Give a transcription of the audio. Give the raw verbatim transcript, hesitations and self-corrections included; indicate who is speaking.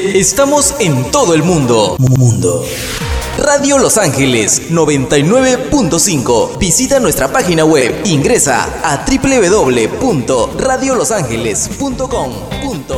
Speaker 1: Estamos en todo el mundo. Mundo. Radio Los Ángeles noventa y nueve punto cinco. Visita nuestra página web. Ingresa a doble u doble u doble u punto radio los ángeles punto com punto